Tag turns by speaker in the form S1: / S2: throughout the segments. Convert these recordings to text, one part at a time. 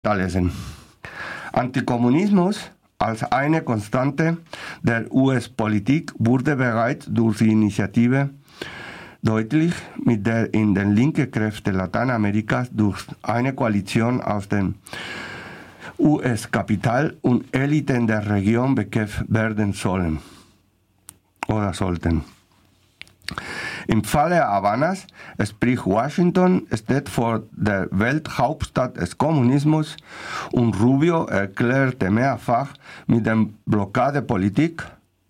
S1: lesen. Antikommunismus als eine Konstante der US-Politik wurde bereits durch die Initiative deutlich, mit der in den linken Kräften Lateinamerikas durch eine Koalition aus dem US-Kapital und Eliten der Region bekämpft werden sollen oder sollten. Im Falle Havanas spricht Washington steht vor der Welthauptstadt des Kommunismus und Rubio erklärte mehrfach mit der Blockadepolitik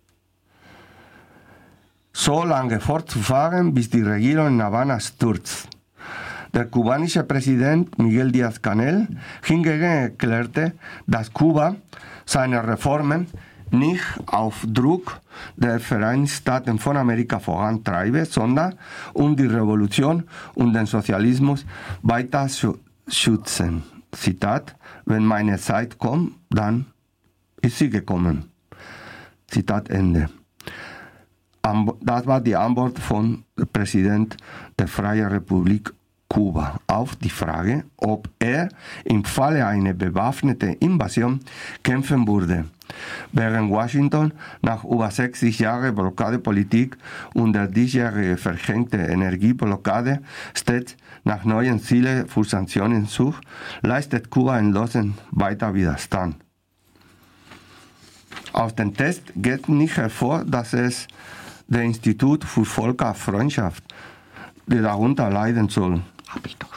S1: so lange fortzufahren, bis die Regierung in Havanna stürzt. Der kubanische Präsident Miguel Díaz-Canel hingegen erklärte, dass Kuba seine Reformen nicht auf Druck der Vereinigten Staaten von Amerika vorantreibe, sondern um die Revolution und den Sozialismus weiter schützen. Zitat: Wenn meine Zeit kommt, dann ist sie gekommen. Zitat Ende. Das war die Antwort von Präsident der Freien Republik Kuba auf die Frage, ob er im Falle einer bewaffneten Invasion kämpfen würde. Während Washington nach über 60 Jahren Blockadepolitik und der diesjährigen verhängten Energieblockade stets nach neuen Zielen für Sanktionen sucht, leistet Kuba entschlossen weiter Widerstand. Aus dem Test geht nicht hervor, dass es der Institut für Völkerfreundschaft, der darunter leiden soll. Hab ich doch